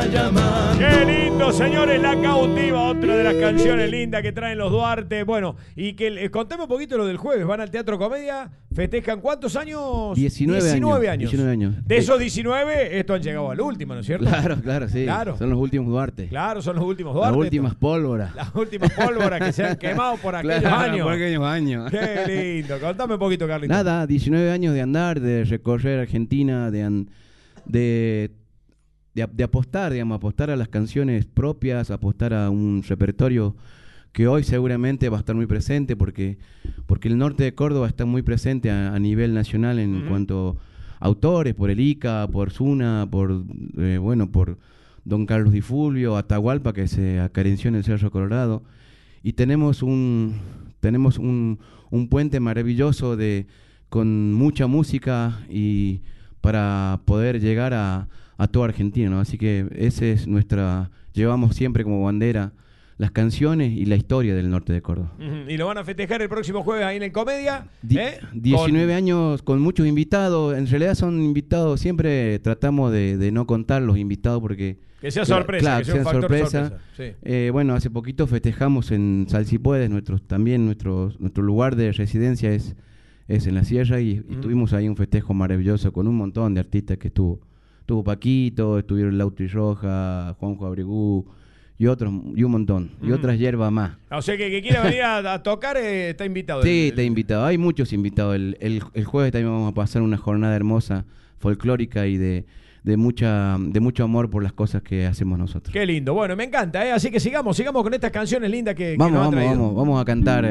está llamando. Qué lindo, señores, La Cautiva, otra de las canciones lindas que traen los Duarte. Bueno, y que contame un poquito lo del jueves. Van al Teatro Comedia, festejan ¿cuántos años? 19 años. 19 años. De esos 19, estos han llegado al último, ¿no es cierto? Claro, sí. Claro. Son los últimos Duarte. Claro, son los últimos Duarte. Las últimas pólvoras. Las últimas pólvoras que se han quemado por aquellos años. Por aquellos años. Qué lindo. Contame un poquito, Carlitos. Nada, 19 años de andar, de recorrer Argentina, de apostar, digamos, apostar a las canciones propias, apostar a un repertorio que hoy seguramente va a estar muy presente porque el norte de Córdoba está muy presente a nivel nacional en cuanto a autores, por el Ica, por Zuna, por Don Carlos Di Fulvio, Atahualpa, que se acarenció en el Cerro Colorado, y tenemos un puente maravilloso con mucha música y para poder llegar a toda Argentina, ¿no? Así que llevamos siempre como bandera las canciones y la historia del norte de Córdoba. Y lo van a festejar el próximo jueves ahí en el Comedia. 19 años con muchos invitados. En realidad son invitados, siempre tratamos de no contar los invitados porque... Que sea sorpresa, claro, que sea un factor sorpresa. Sí. Bueno, hace poquito festejamos en Salsipuedes, nuestro lugar de residencia es en la sierra y tuvimos ahí un festejo maravilloso con un montón de artistas que estuvo Paquito, estuvieron Lautri Roja, Juanjo Abregú y otros, y un montón, y otras hierbas más. O sea que quiera venir a tocar está invitado. Sí, está invitado, hay muchos invitados. El jueves también vamos a pasar una jornada hermosa, folclórica y de mucho amor por las cosas que hacemos nosotros. Qué lindo, bueno, me encanta, así que sigamos con estas canciones lindas que nos ha traído. Vamos a cantar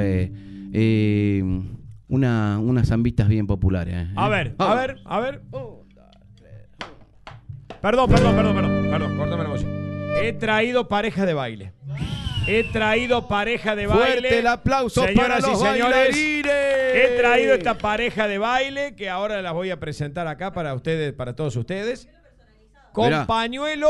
unas zambitas bien populares. A ver. Perdón, córtame la emoción. He traído pareja de baile. Fuerte el aplauso para los bailarines. He traído esta pareja de baile que ahora las voy a presentar acá para ustedes, para todos ustedes. Con pañuelo.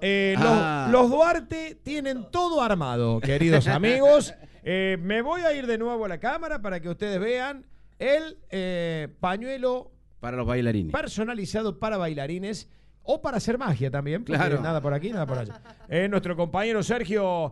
Los Duarte tienen todo armado, queridos amigos. Me voy a ir de nuevo a la cámara para que ustedes vean el pañuelo para los bailarines. Personalizado para bailarines. O para hacer magia también, porque claro. Nada por aquí, nada por allá. Nuestro compañero Sergio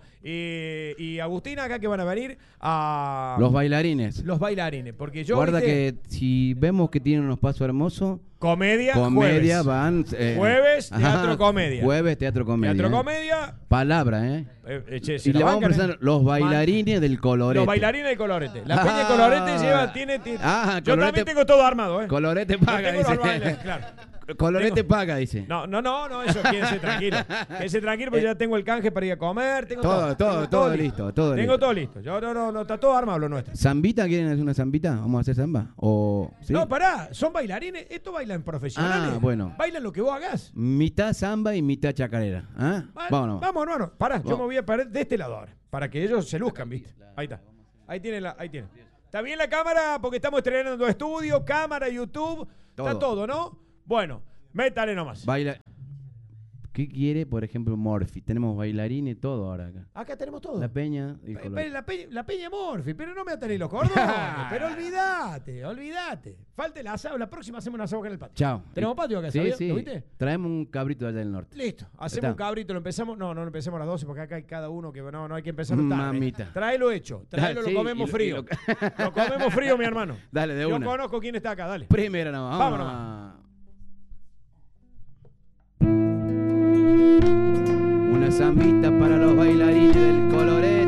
y Agustina acá que van a venir a... Los bailarines. Porque yo... Guarda que si vemos que tienen unos pasos hermosos... Comedia jueves. Van... jueves, Teatro Comedia. Jueves, Teatro Comedia. Teatro Comedia. Palabra, si y le vamos a presentar los bailarines del Colorete. Los bailarines del Colorete. La Peña Colorete tiene yo Colorete, también tengo todo armado, Colorete paga, dice. Claro. Colorete paga, dice. No, eso quédense tranquilo. Quédense tranquilo porque ya tengo el canje para ir a comer. Tengo todo listo. Tengo todo listo. Yo no, está todo armado lo nuestro. ¿Zambita? ¿Quieren hacer una zambita? ¿Vamos a hacer zamba? ¿Sí? No, pará, son bailarines. Esto bailan profesionales. Bueno. Bailan lo que vos hagas. Mitad zamba y mitad chacarera. Vamos, hermano. Pará, yo me voy a parar de este lado ahora. Para que ellos se luzcan, ¿viste? Ahí está. Ahí tiene. Está bien la cámara porque estamos estrenando estudio, cámara, YouTube. Está todo, ¿no? Bueno. Métale nomás. ¿Qué quiere, por ejemplo, Morphy? Tenemos bailarines, todo ahora acá. Acá tenemos todo. La Peña. La Peña Morphy, pero no me ataré los cordones. Pero olvídate. Falta el asado. La próxima hacemos un asado acá en el patio. Chao. ¿Tenemos patio acá? Sí. ¿Lo viste? Traemos un cabrito allá del norte. Listo. Hacemos un cabrito. Lo empezamos. No empecemos a las 12 porque acá hay cada uno que no hay que empezar tarde. Mamita. Tráelo hecho. Lo comemos frío. Lo comemos frío, mi hermano. Dale, de una. Yo conozco quién está acá. Dale. Primero nomás. Vámonos. Una zambita para los bailarines